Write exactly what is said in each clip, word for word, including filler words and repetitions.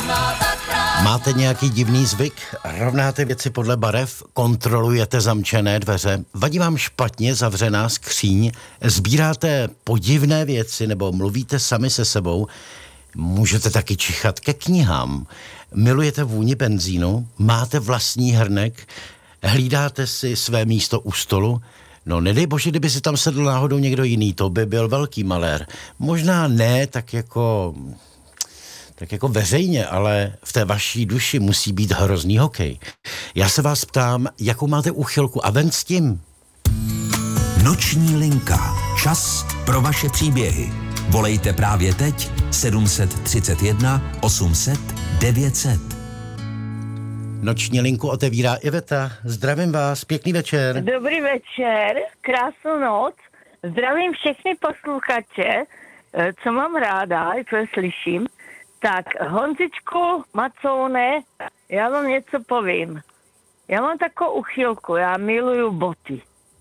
Máte nějaký divný zvyk? Rovnáte věci podle barev? Kontrolujete zamčené dveře? Vadí vám špatně zavřená skříň? Sbíráte podivné věci nebo mluvíte sami se sebou? Můžete taky čichat ke knihám. Milujete vůni benzínu? Máte vlastní hrnek? Hlídáte si své místo u stolu? No nedej bože, kdyby si tam sedl náhodou někdo jiný, to by byl velký malér. Možná ne tak jako... tak jako veřejně, ale v té vaší duši musí být hrozný hokej. Já se vás ptám, jakou máte úchylku a ven s tím? Noční linka. Čas pro vaše příběhy. Volejte právě teď sedm tři jedna osm set devět set. Noční linku otevírá Iveta. Zdravím vás, pěkný večer. Dobrý večer, krásnou noc. Zdravím všechny posluchače, co mám ráda, co je slyším. Tak, Honzičku, Macoune, já vám něco povím. Já mám takovou uchylku, já miluju boty.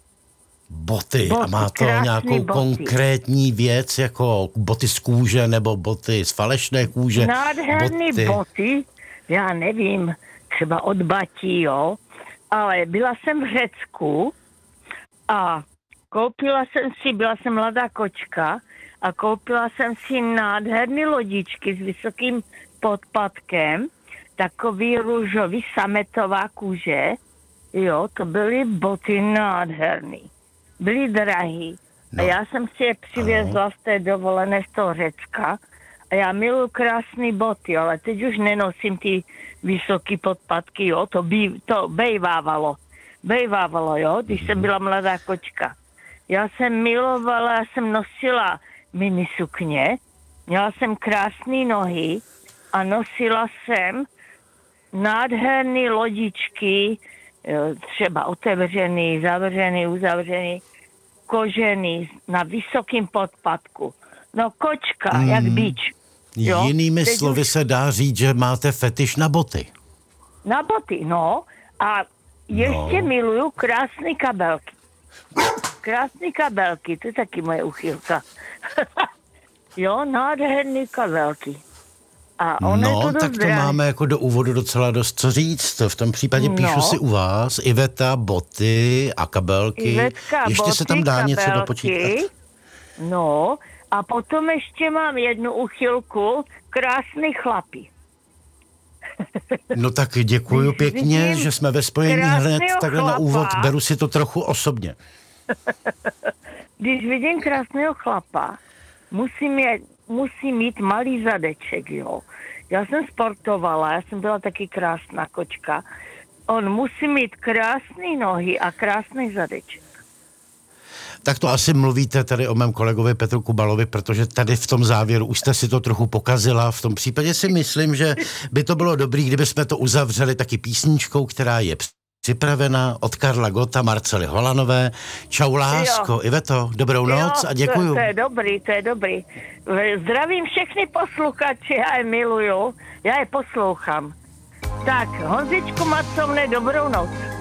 Boty, boty a má to nějakou boty. Konkrétní věc, jako boty z kůže nebo boty z falešné kůže? Nádherný boty. boty, já nevím, třeba od batí, jo, ale byla jsem v Řecku a koupila jsem si, byla jsem mladá kočka, a koupila jsem si nádherné lodičky s vysokým podpatkem, takový růžový sametová kůže. Jo, to byly boty nádherný. Byly drahý. No. A já jsem si je přivezla z té dovolené z toho Řecka. A já miluji krásné boty, ale teď už nenosím ty vysoký podpatky, jo. To, bí, to bejvávalo. Bejvávalo, jo, když jsem byla mladá kočka. Já jsem milovala, já jsem nosila mini sukně, měla jsem krásné nohy a nosila jsem nádherné lodičky, třeba otevřený, zavřený, uzavřený, kožený, na vysokém podpatku. No kočka, mm. jak bič. Jo? Jinými Teď slovy už... se dá říct, že máte fetiš na boty. Na boty, no. A ještě no. miluju krásné kabelky. Krásné kabelky, to je taky moje uchylka. Jo, nádherný kabelky. A no, tak to drahý. Máme jako do úvodu docela dost co říct. V tom případě no. píšu si u vás Iveta, boty a kabelky. Ivetka, ještě boty, se tam dá kabelky, něco dopočítat. No, a potom ještě mám jednu uchylku, krásný chlapi. No tak děkuju Když pěkně, vidím, že jsme ve spojení hned takhle chlapa. Na úvod. Beru si to trochu osobně. Když vidím krásného chlapa, musím, je, musím mít malý zadeček, jo. Já jsem sportovala, já jsem byla taky krásná kočka. On musí mít krásné nohy a krásný zadeček. Tak to asi mluvíte tady o mém kolegovi Petru Kubalovi, protože tady v tom závěru už jste si to trochu pokazila. V tom případě si myslím, že by to bylo dobrý, kdyby jsme to uzavřeli taky písničkou, která je připravena od Karla Gotta, Marcely Holanové. Čau lásko, jo. Iveto, dobrou jo, noc a děkuju. To, to je dobrý, to je dobrý. Zdravím všechny posluchače, já je miluju, já je poslouchám. Tak, Honzičku Macovne, dobrou noc.